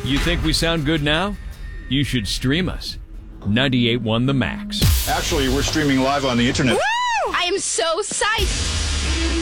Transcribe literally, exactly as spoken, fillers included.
You think we sound good now? You should stream us. ninety-eight point one The Max. Actually, we're streaming live on the internet. Woo! I am so psyched.